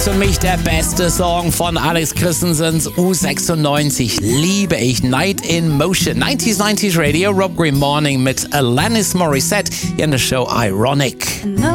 Für mich der beste Song von Alex Christensens U96 liebe ich. Night in Motion. 90s Radio, Rob Green Morning mit Alanis Morissette in der Show Ironic.